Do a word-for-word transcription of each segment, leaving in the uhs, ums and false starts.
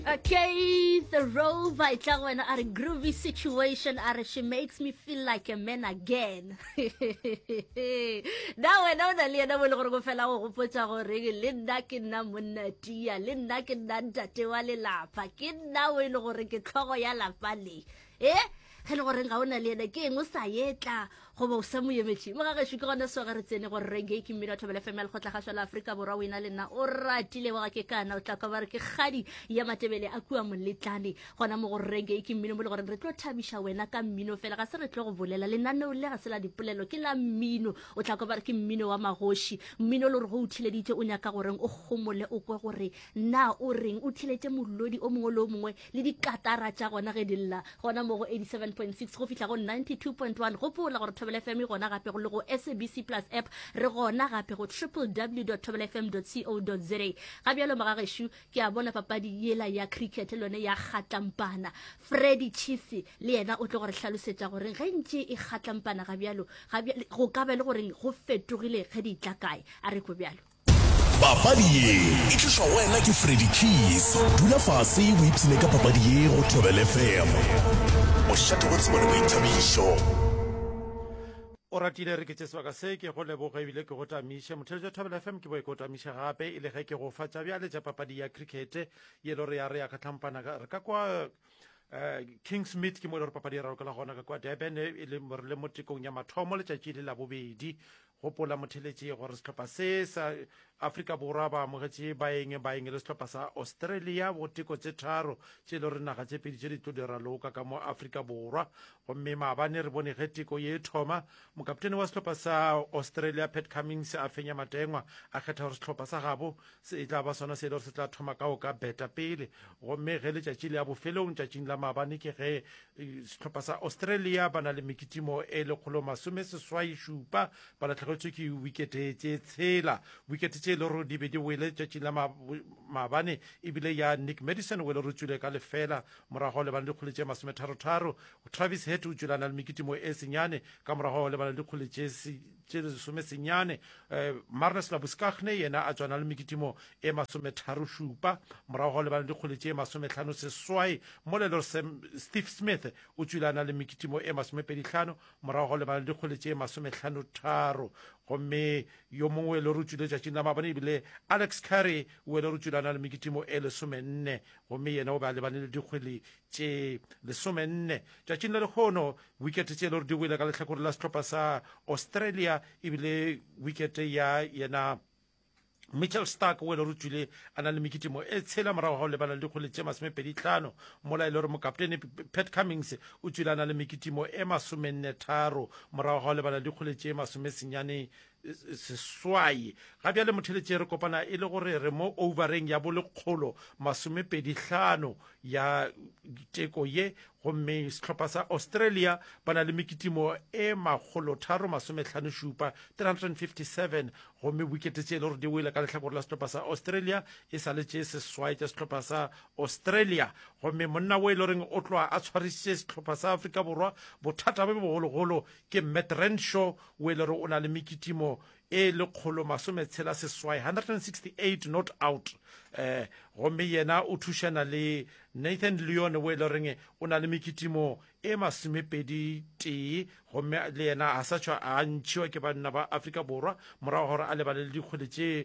Okay, the role by Tlangwena are a groovy situation are she makes me feel like a man again. Now when on the leader will go fella go potsa go re le nna ke nna monna tia le nna ke nna ntate wa lelapa ke nna we le gore ke tlhogo ya lapa le. Eh? Ge le gore ga ona le ena ke eng o sa yetla go bo sa mo yemetši mo ga ge shike gona so ga re tsene gore renge ke mmino thobele female go tla ga shwa la Afrika borwa o ina le nna o ratile wa ke kana o tla ka bare ke gadi ya matebele a kua moletlane gona mo gore renge ke mmino mo le gore re tlo thabisha wena ka mmino fela ga se re tlo go bolela le nna no le ga se la dipolelo ke la mmino o tla ka bare ke mmino wa magoshi mmino le re go uthileditse o nyaka gore o gomole o kwe gore na o reng o thiletse molodi o mongwe le o mongwe le dikatara tša gona ge dilla gona mo go eighty-seven point six go fihla go ninety-two point one go pola gore Thobela F M gona gape go le go S A B C Plus app re gona gape go w w w dot thobela f m dot co dot za ga bjalo magageshu ke a bona papadi yela ya cricket lone ya kgatlampana Freddie Chisi le yena o tlo gore hlalosetsa gore ge ntse e kgatlampana ga bjalo ga go ka be le gore go fetogile ge di tla kae a re go bjalo papadi ye e tliswa wena ke Freddie Chisi dula fase o ipsine ka papadi ye go Thobela F M o shate go tsebana boithabišo o ratile re ke tseswa se ke go leboga ebile ke go tamishe mothele Thobela F M ke boe go tamishe gape ile ge ke go fatsa bjale tša papadi ya cricket ye lo re ya re ya ka tlhampana re ka kwa Uh, Kingsmith ke mo le papadi ya rao ka la gona ka kwa Durban e le mo le motekong ya mathomo le tšatši le la bobedi gopola motheletše gore sehlopha se sa Afrika borwa ba amogetše baeng baeng le sehlopha sa Australia boteko tše tharo tše le re naga tše pedi tše di tlo dira loka ka mo Afrika borwa gomme maabane re bone ge teko ye thoma mokaptene wa sehlopha sa Australia Pat Cummins a fenya matengwa a kgetha gore sehlopha sa gabo se e tla ba sona se le gore se tla thoma ka o ka beta pele gomme ge le tšatši le ya bofelong tšatšing la maabane ke ge sehlopha sa Australia ba na le mekitimo e le kgolo masome seswai šupa ba latlhegetswe ke wikete tše tshela wikete tše le gore di be di wele tšatšing la maabane ebile ya Nick Madison o le re tswile ka lefela morago le bana dikgole tše masome tharo tharo Travis Head o tswilana le mekitimo e senyane ka morago le bana dikgole tše lesome senyane Marnus Labuskaghni yena a tswana le mekitimo e masome tharo šupa morago le bana dikgole tše masome hlano seswai mo le lore Steve Smith o tswilana le mekitimo e masome pedi hlano morago le bana dikgole tše masome hlano tharo gomme yo mongwe le re tswile tšatšing la maabane ebile Alex Carey o le re tswilana le mekitimo e lesome nne gomme yena o ba lebane le dikgwele tše lesome nne tšatšing le lekgono wikete tše le gore di wele ka lehlakore la sehlopha sa Australia ebile wikete ya yena Mitchell Stark o le re tswile a na le mekitimo e tshela morago ga o lebana le dikgwele tše masomepedi hlano mola e le gore mokaptene Pat Cummins o tswile a na le mekitimo e masomenne tharo morago ga o lebana le dikgwele tše masome senyane seswai ga bjale motheletše re kopana e le gore re mo overeng ya bolekgolo masomepedi hlano ya teko ye gomme sehlopha sa Australia ba na le mekitimo e magolo tharo masome hlano šupa three hundred fifty-seven gomme wikete tše e le gore di wele ka lehlakore la sehlopha sa Australia e sa le tše seswai tša sehlopha sa Australia gomme monna wo e le goreng o tloa a tshwarišitše sehlopha sa Afrika borwa bothata ba bogologolo ke Matt Renshaw wo e le gore o na le mekitimo e le kgolo masome tshela seswai one hundred sixty-eight not out eh gomme yena o thušana le Nathan Lyon o e le reng o na le mekitimo e masomepedi tee gomme le yena a sa tšwa a ntšhiwa ke banna ba Afrika borwa morago gore a lebale le dikgwele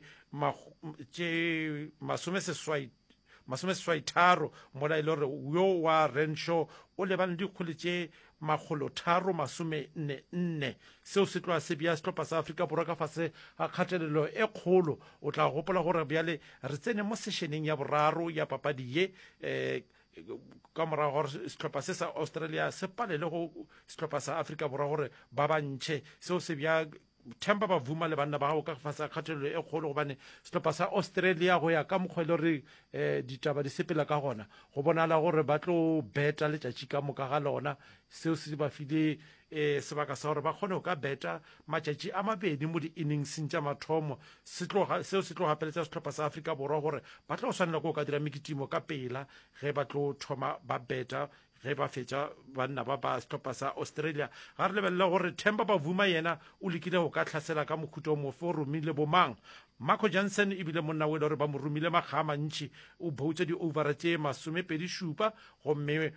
tše masome seswai masome seswai tharo mola e le gore yo wa Renshaw o lebane le dikgwele tše magolo tharo masome nne nne seo se tloa se bja sehlopha sa Afrika borwa ka fase ga kgatelelo e kgolo o tla gopola gore bjale re tsene mo sessioneng ya boraro ya papadi ye um ka morago gore sehlopha se sa Australia se palele go sehlopha sa Afrika borwa gore ba bantšhe seo se bja Themba Bavuma le banna ba gago ka fase a kgatelelo e kgolo gobane sehlopha sa Australia go ya ka mokgwele re um ditaba di sepela ka gona go bonala gore ba tlo beta letšatši ka moka ga lona seo se ba file um sebaka sa gore ba kgone go ka beta matšatši a mabedi mo di-inningseng tša mathomo seo se tlo gapeletša sehlopha sa Afrika borwa gore ba tlo go swanela ko ka dira mekitimo ka pela ge ba tlo thoma ba beta ge ba fetša banna ba ba setlhopha sa Australia. Ga re lebelela gore Themba Bavuma yena o lekile go ka tlhasela ka mohuta o mofe o romile bomang. Marco Jansen e bile monna o e le gore ba mo romile makga a mantši, o boutse di-overa tše masomepedi šupa gomme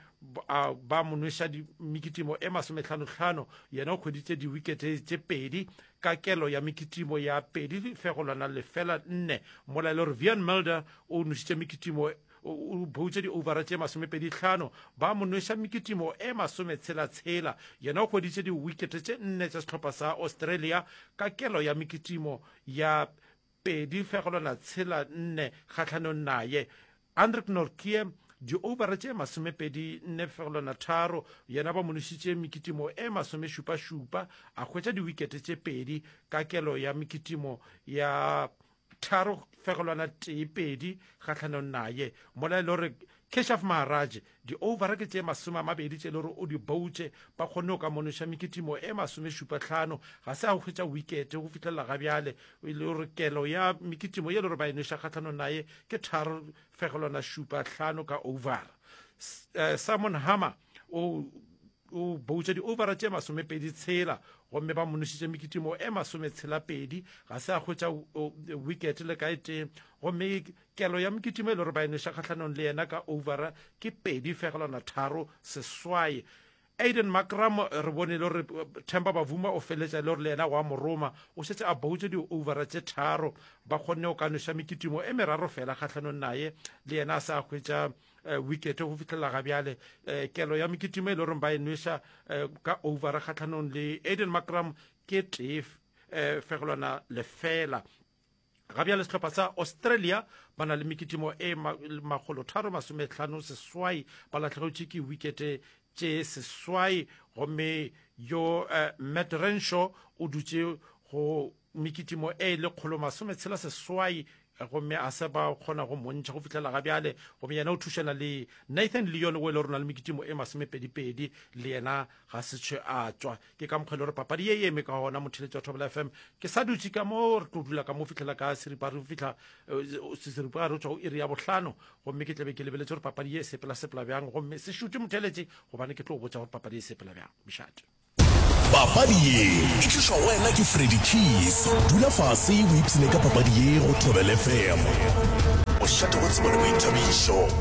ba mo nweša mekitimo e masomehlanohlano, yena o kgweditše di-wickete tše pedi ka kelo ya mekitimo ya pedi fegolwana lefela nne. Mola e le gore Vian Mulder o nwešitše mekitimo o boutse di-overa tše masomepedi hlano, ba mo nweša mekitimo e masometshela-tshela, yena o kgweditše di-wickete tše nne tša setlhopha sa Australia ka kelo ya mekitimo ya pedi fegolwana tshela nne kgatlhanong naye. Andrik Nortje di-overa tše masomepedi nne fegolwana tharo, yena ba monošitše mekitimo e masomešupa-šupa, a hwetša di-wickete tše pedi ka kelo ya mekitimo ya tharo fegolwana tee pedi kgatlhanong naye. Mola e le gore Keshav Maharaj di-overa ke tše masome a mabedi tše le gore o di boutše ba kgonne o ka monoša mekitimo e masomešupahlano, ga se a go hwetša wickete go fitlhelela ga bjale, e le gore kelo ya mekitimo ye le gore ba e noša kgatlhanong naye ke tharo fegolwana šupa hlano ka overa. Uh, Simon Hammer o o boutše di-overa tše masomepedi tshela gomme ba monošitše mekitimo e masometshela pedi, ga se a hwetša wicket le kae tee, gomme kelo ya mekitimo e le gore ba e noša kgatlhanong le yena ka overa ke pedi fegolwana tharo seswai. Aiden Makram re bone le gore Themba Bavuma o feletša le gore le yena wa moroma o šetše a boutše di-overa tše tharo, ba kgonne o ka noša mekitimo e meraro fela kgatlhanong naye, le yena a sa hwetša Uh, wicket go fitlhelela ga bjale. uh, kelo ya mekitimo e le gore ba e nweša uh, ka overa kgatlhanong le Aiden Makram ke tee uh, fegolwana lefela. Ga bjale setlhopha sa Australia ba na le mekitimo e magolo tharo masomehlano seswai, ba latlhegetše ke wickete tše seswai, gomme yo uh, Matt Renshaw o dutše go mekitimo e le kgolo masometshela seswai, gomme a se ba kgona go montšha go fitlhela ga bjale, gomme yena o thušana le Nathan Leon o e le rona le mekitimo e masomepedipedi, le yena ga setšwe a tswa. Ke ka mokgwele gore papadi ye eme ka gona motheletši wa Thobela F M ke sa dutše ka mo re tlo dula ka mo fitlhela ka seripa re fitlha seripa re tswa go iri ya bohlano, gomme ke tlebe ke lebeletše gore papadi ye e sepela-sepela bjang, gomme se šute motheletši gobane ke tlo botša gore papadi ye e sepela bjang. Bišate papadi ye e tlišwa wena ke Freddy Keys. Dula fase o ipsene ka papadi ye go Thobela F M, o šate go tseba le boithabišo.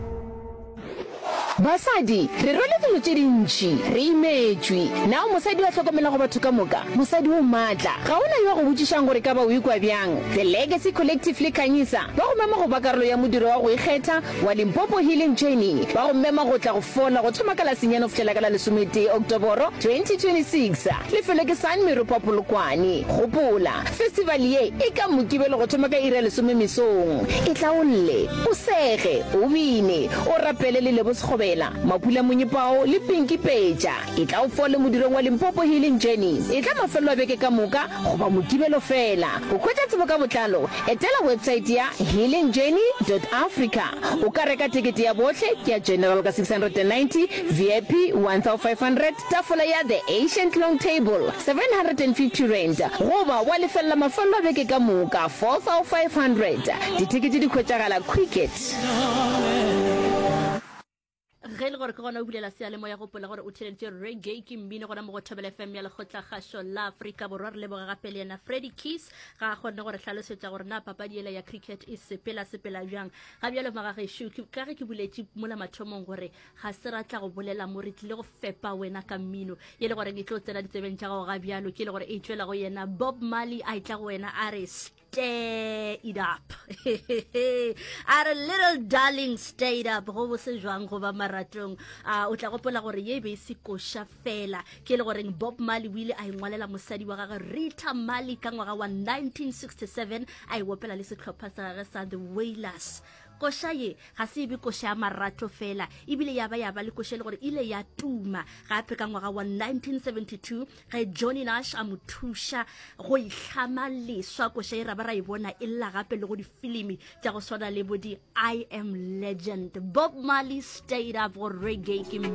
Basadi re role dilo tše dintši, re imetšwe nao mosadi wa hlokomela go batho ka moka, mosadi o maatla, ga ona yo go botšišang gore ka ba o ikwa bjang. The Legacy Collective le Kanyisa ba go mema go ba karolo ya modiro wa go ikgetha wa Limpopo Healing Journey, ba go mema go tla go fola go thoma ka la senyane go fitlhela ka la lesomete Oktoboro twenty twenty-six, lefelo ke San Meropa Polokwane. Gopola festival ye e ka Mokibelo go thoma ka iri ya lesome mesong, e tla o lle o sege o bine o rapele le lebo sekgobe Mapula Munyipao le Pinky Peja. E tla o fole modirong wa Limpopo Healing Journey, e tla mafelo a beke ka moka go ba Mokibelo fela. O khwetša tsebo ka botlalo etela website ya healing journey dot africa. O ka reka tikete ya botlhe ke ya general ka six hundred ninety, V I P one thousand five hundred, tafola ya the ancient long table seven hundred fifty rand, goba wa lefella mafelo a beke ka moka four thousand five hundred. Ditikete di khwetšagala Cricket. ge le gore ke gona o bulela sealemoya gopola gore o theleditše reggae ke mmino gona mo go Thobela F M ya lekgotla-kgašo la Afrika Borwa. Re leboga gape le yena Freddy Keys ga a kgonne gore hlalosetša gore na papadi ela ya cricket e sepela-sepela bjang. Ga bjalo magagešo ka ge ke buletše mola mathomong gore ga se ratla go bolela mo re tlile go fepa wena ka mmino ye le gore ke tlo tsena ditsebeng tša gago ga bjalo ke le gore e tšwela go yena Bob Marley a itla go wena a re stay it up. Our little darling stayed up go bose jwang go ba maratong. Uh, o tla gopola gore ye be se koša fela ke le gore Bob Marley wile a ingwalela mosadi wa gagwe Rita Marley ka ngwaga wa nineteen sixty-seven a iwopela le setlhopha sa gagwe sa The Wailers. Koša ye ga se ebe koša ya marato fela ebile ya ba ya ba le koša le gore ile ya tuma gape ka ngwaga wa nineteen seventy-two ge Johnny Nash a mo thuša go itlhama leswa koša e ra ba ra e bona e lla gape le go difilimi tša go swana le bo di I Am Legend. Bob Marley stayed up for reggae ke